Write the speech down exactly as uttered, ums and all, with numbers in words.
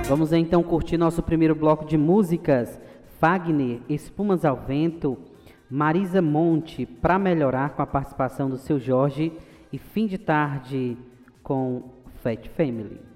Vamos então curtir nosso primeiro bloco de músicas. Fagner, Espumas ao Vento, Marisa Monte, Pra Melhorar, com a participação do Seu Jorge, e Fim de Tarde com Fat Family.